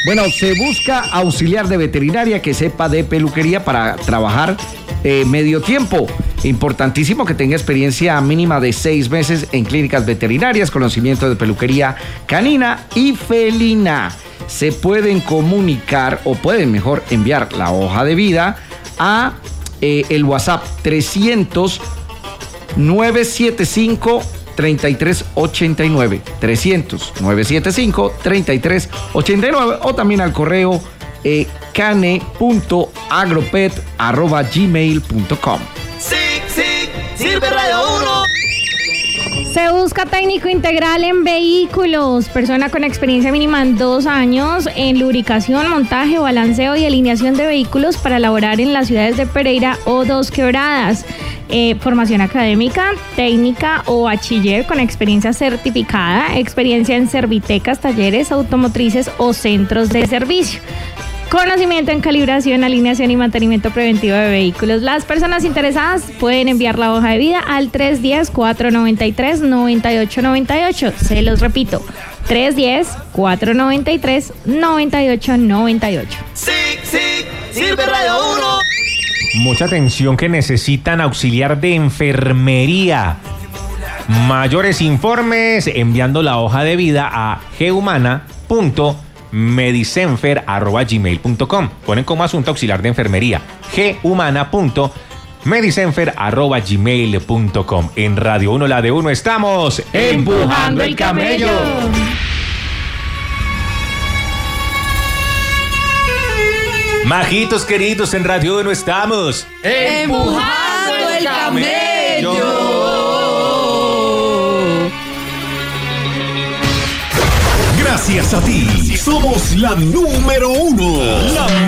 Bueno, se busca auxiliar de veterinaria que sepa de peluquería para trabajar medio tiempo. Importantísimo que tenga experiencia mínima de 6 meses en clínicas veterinarias, conocimiento de peluquería canina y felina. Se pueden comunicar o pueden mejor enviar la hoja de vida a el WhatsApp 300-975-3389. 300-975-3389 o también al correo cane.agropet@gmail.com. Sí, sirve Radio 1. Se busca técnico integral en vehículos, persona con experiencia mínima en 2 años en lubricación, montaje, balanceo y alineación de vehículos para laborar en las ciudades de Pereira o Dos Quebradas. Formación académica, técnica o bachiller con experiencia certificada, experiencia en servitecas, talleres automotrices o centros de servicio. Conocimiento en calibración, alineación y mantenimiento preventivo de vehículos. Las personas interesadas pueden enviar la hoja de vida al 310-493-9898. Se los repito, 310-493-9898. Sí, sirve Radio 1. Mucha atención que necesitan auxiliar de enfermería. Mayores informes enviando la hoja de vida a ghumana.medicenfer@gmail.com. Ponen como asunto auxiliar de enfermería. ghumana.medicenfer@gmail.com. En Radio 1, la de 1, estamos empujando el camello. Majitos queridos, en Radio 1 estamos empujando el camello. Gracias a ti, somos la número 1. La